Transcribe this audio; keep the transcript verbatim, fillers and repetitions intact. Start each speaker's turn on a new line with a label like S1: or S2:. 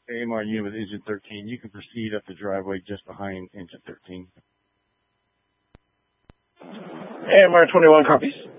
S1: A M R unit with engine thirteen. You can proceed up the driveway just behind engine thirteen.
S2: A M R twenty-one copies.